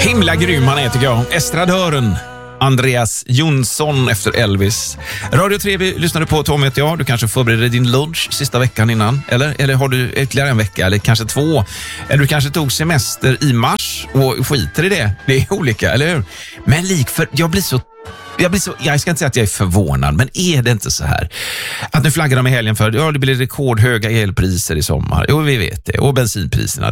Himla grym han är tycker jag. Estradören Andreas Jonsson efter Elvis. Radio 3 vi lyssnade på, Tom heter jag. Du kanske förbereder din lunch sista veckan innan. Eller har du ytterligare en vecka eller kanske 2. Eller du kanske tog semester i mars och skiter i det. Det är olika, eller hur? Men likför, jag ska inte säga att jag är förvånad, men är det inte så här att nu flaggar de i helgen för det blir rekordhöga elpriser i sommar? Jo, vi vet det. Och bensinpriserna